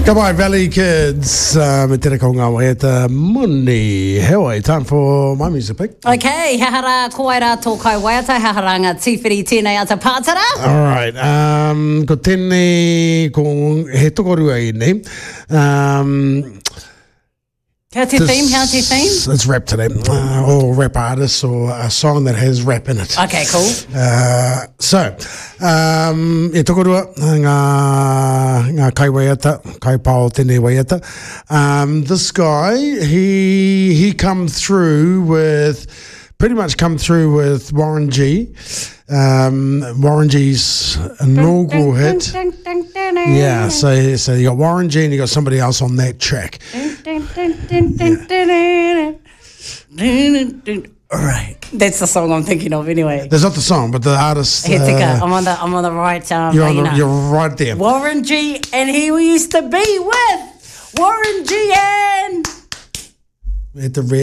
Goodbye, Valley Kids. Me tēnā ko ngā waiata muni. Heoi, time for my music pick. Okay, hahara koaira tō kai waiata, hahara ngā tīwhiri tēnei ata pātara. All right. Ko tēnei, ko he tokorua i nei. How's your theme? It's rap today. Or rap artist or a song that has rap in it. Okay, cool. E tokorua ngā kai waiata, kai pao tēnei waiata. This guy, he pretty much come through with Warren G. Warren G's inaugural hit. Yeah, so you got Warren G and you got somebody else on that track. All right, that's the song I'm thinking of anyway. That's not the song, but the artist. I'm on the right. You're right there. Warren G, and he used to be with Warren G and. At the